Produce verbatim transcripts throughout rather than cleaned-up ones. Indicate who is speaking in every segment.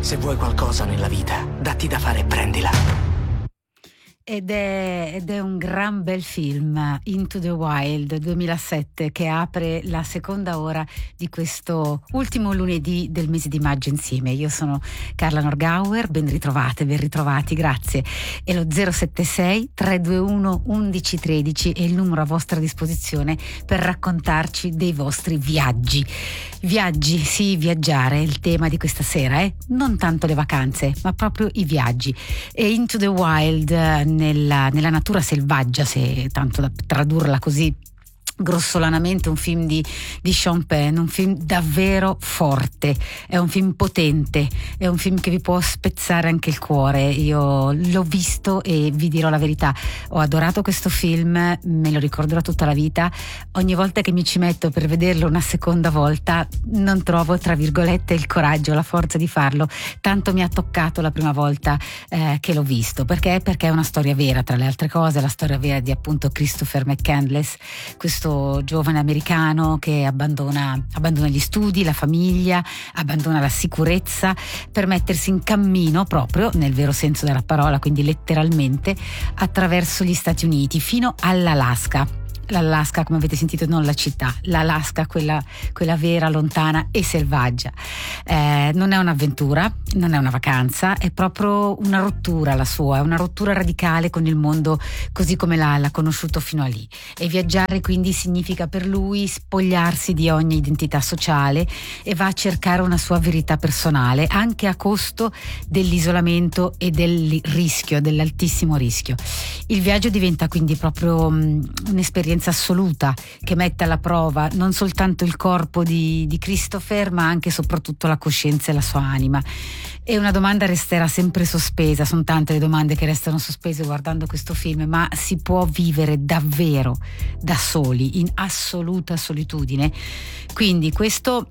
Speaker 1: Se vuoi qualcosa nella vita, datti da fare e prendila.
Speaker 2: Ed è, ed è un gran bel film, Into the Wild duemilasette, che apre la seconda ora di questo ultimo lunedì del mese di maggio insieme. Io sono Carla Norgauer, ben ritrovate, ben ritrovati, grazie. E lo zero sette sei tre due uno undici tredici è il numero a vostra disposizione per raccontarci dei vostri viaggi. Viaggi, sì, viaggiare è il tema di questa sera, eh? Non tanto le vacanze, ma proprio i viaggi. E Into the Wild, nella, nella natura selvaggia, se tanto da tradurla così grossolanamente, un film di, di Sean Penn, un film davvero forte, è un film potente, è un film che vi può spezzare anche il cuore. Io l'ho visto e vi dirò la verità, ho adorato questo film, me lo ricorderò tutta la vita. Ogni volta che mi ci metto per vederlo una seconda volta non trovo, tra virgolette, il coraggio, la forza di farlo, tanto mi ha toccato la prima volta eh, che l'ho visto. Perché? Perché è una storia vera, tra le altre cose, la storia vera di appunto Christopher McCandless, questo giovane americano che abbandona, abbandona gli studi, la famiglia, abbandona la sicurezza per mettersi in cammino, proprio nel vero senso della parola, quindi letteralmente, attraverso gli Stati Uniti fino all'Alaska. L'Alaska, come avete sentito, non la città, l'Alaska, quella, quella vera, lontana e selvaggia. Eh, non è un'avventura, non è una vacanza, è proprio una rottura la sua, è una rottura radicale con il mondo così come l'ha, l'ha conosciuto fino a lì. E viaggiare quindi significa per lui spogliarsi di ogni identità sociale e va a cercare una sua verità personale, anche a costo dell'isolamento e del rischio, dell'altissimo rischio. Il viaggio diventa quindi proprio um, un'esperienza assoluta che mette alla prova non soltanto il corpo di, di Christopher, ma anche e soprattutto la coscienza e la sua anima. E una domanda resterà sempre sospesa, sono tante le domande che restano sospese guardando questo film: ma si può vivere davvero da soli, in assoluta solitudine? Quindi questo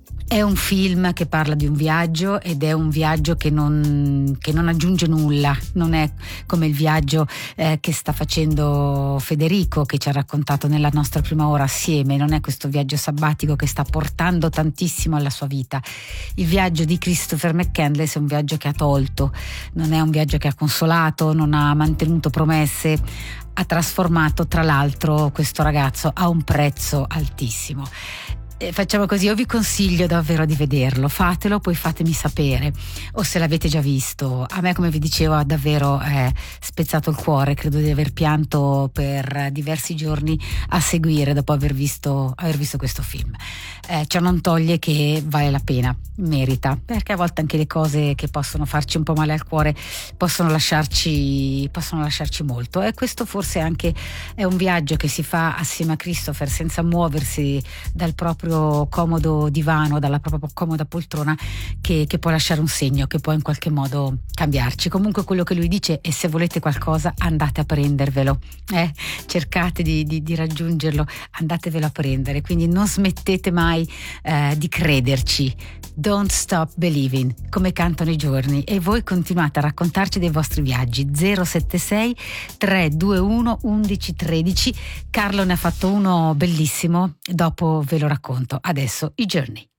Speaker 2: è un film che parla di un viaggio, ed è un viaggio che non, che non aggiunge nulla, non è come il viaggio eh, che sta facendo Federico, che ci ha raccontato nella nostra prima ora assieme. Non è questo viaggio sabbatico che sta portando tantissimo alla sua vita. Il viaggio di Christopher McCandless è un viaggio che ha tolto, non è un viaggio che ha consolato, non ha mantenuto promesse, ha trasformato tra l'altro questo ragazzo a un prezzo altissimo. Eh, facciamo così, io vi consiglio davvero di vederlo, fatelo, poi fatemi sapere, o se l'avete già visto. A me, come vi dicevo, ha davvero eh, spezzato il cuore, credo di aver pianto per diversi giorni a seguire dopo aver visto, aver visto questo film. Eh, ciò non toglie che vale la pena, merita, perché a volte anche le cose che possono farci un po' male al cuore possono lasciarci, possono lasciarci molto, e questo forse anche è un viaggio che si fa assieme a Christopher senza muoversi dal proprio comodo divano, dalla propria comoda poltrona, che, che può lasciare un segno, che può in qualche modo cambiarci. Comunque quello che lui dice è: se volete qualcosa andate a prendervelo, eh? cercate di, di, di raggiungerlo, andatevelo a prendere, quindi non smettete mai eh, di crederci. Don't stop believing, come cantano i giorni. E voi continuate a raccontarci dei vostri viaggi. Zero sette sei tre due uno undici tredici. Carlo ne ha fatto uno bellissimo, dopo ve lo racconto. Adesso i Journey.